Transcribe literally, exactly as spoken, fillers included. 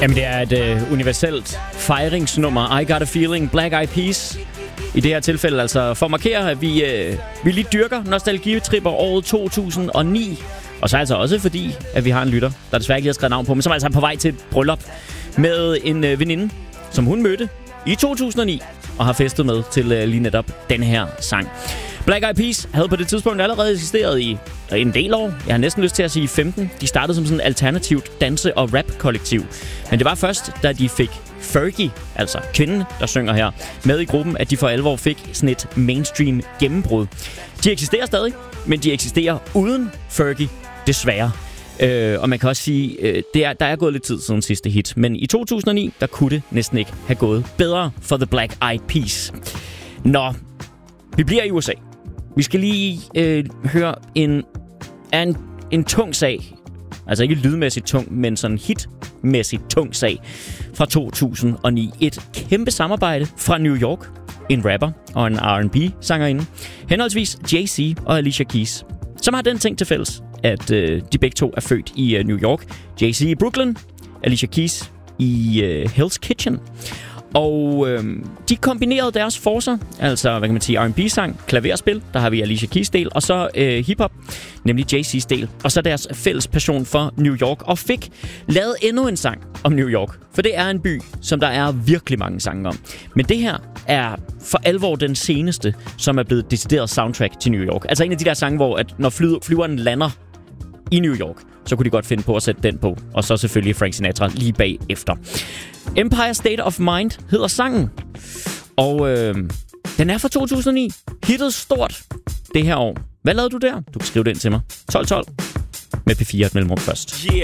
Jamen, det er et øh, universelt fejringsnummer. I Got a Feeling, Black Eyed Peas. I det her tilfælde altså for at markere, at vi, øh, vi lige dyrker nostalgitripper året to tusind og ni. Og så altså også fordi, at vi har en lytter, der desværre ikke har skrevet navn på, men som altså er på vej til et bryllup med en øh, veninde, som hun mødte i to tusind og ni og har festet med til øh, lige netop den her sang. Black Eyed Peas havde på det tidspunkt allerede eksisteret i en del år. Jeg har næsten lyst til at sige femten. De startede som sådan et alternativt danse- og rap-kollektiv. Men det var først, da de fik Fergie, altså kvinden, der synger her, med i gruppen, at de for alvor fik sådan et mainstream gennembrud. De eksisterer stadig, men de eksisterer uden Fergie, desværre. Øh, og man kan også sige, øh, det er, der er gået lidt tid siden sidste hit. Men i to tusind og ni, der kunne det næsten ikke have gået bedre for The Black Eyed Peas. Nå, vi bliver i U S A. Vi skal lige øh, høre en, en, en tung sag. Altså ikke lydmæssigt tung, men sådan hitmæssigt tung sag fra to tusind og ni. Et kæmpe samarbejde fra New York. En rapper og en R and B-sangerinde. Henholdsvis Jay-Z og Alicia Keys. Som har den ting til fælles, at øh, de begge to er født i øh, New York. Jay-Z i Brooklyn, Alicia Keys i øh, Hell's Kitchen. Og øh, de kombinerede deres forcer, altså hvad kan man sige, R and B-sang, klaverspil, der har vi Alicia Keys del, og så øh, hiphop, nemlig Jay-Z's del, og så deres fælles passion for New York, og fik lavet endnu en sang om New York. For det er en by, som der er virkelig mange sange om. Men det her er for alvor den seneste, som er blevet decideret soundtrack til New York. Altså en af de der sange, hvor at når fly- flyveren lander i New York, så kunne de godt finde på at sætte den på. Og så selvfølgelig Frank Sinatra lige bagefter. Empire State of Mind hedder sangen. Og øh, den er fra to tusind og ni. Hittet stort det her år. Hvad lavede du der? Du kan skrive det ind til mig. tolv tolv med P fire et mellemrum først. Yeah.